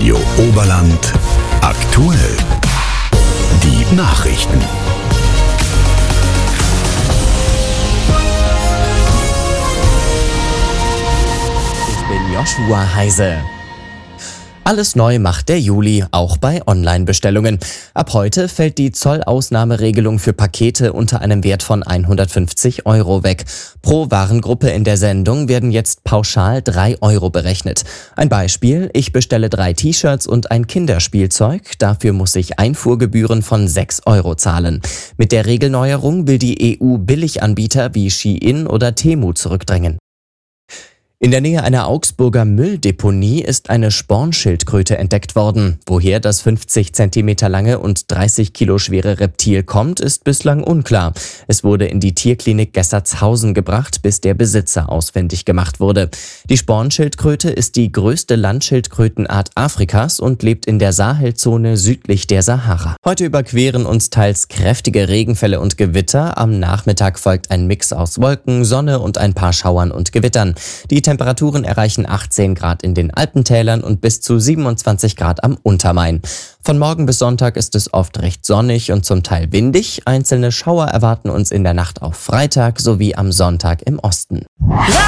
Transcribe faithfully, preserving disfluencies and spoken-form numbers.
Radio Oberland aktuell. Die Nachrichten. Ich bin Joshua Heise. Alles neu macht der Juli, auch bei Online-Bestellungen. Ab heute fällt die Zollausnahmeregelung für Pakete unter einem Wert von hundertfünfzig Euro weg. Pro Warengruppe in der Sendung werden jetzt pauschal drei Euro berechnet. Ein Beispiel: Ich bestelle drei T-Shirts und ein Kinderspielzeug. Dafür muss ich Einfuhrgebühren von sechs Euro zahlen. Mit der Regelneuerung will die E U Billiganbieter wie Shein oder Temu zurückdrängen. In der Nähe einer Augsburger Mülldeponie ist eine Spornschildkröte entdeckt worden. Woher das fünfzig Zentimeter lange und dreißig Kilo schwere Reptil kommt, ist bislang unklar. Es wurde in die Tierklinik Gessertshausen gebracht, bis der Besitzer ausfindig gemacht wurde. Die Spornschildkröte ist die größte Landschildkrötenart Afrikas und lebt in der Sahelzone südlich der Sahara. Heute überqueren uns teils kräftige Regenfälle und Gewitter. Am Nachmittag folgt ein Mix aus Wolken, Sonne und ein paar Schauern und Gewittern. Die Temperaturen erreichen achtzehn Grad in den Alpentälern und bis zu siebenundzwanzig Grad am Untermain. Von morgen bis Sonntag ist es oft recht sonnig und zum Teil windig. Einzelne Schauer erwarten uns in der Nacht auf Freitag sowie am Sonntag im Osten.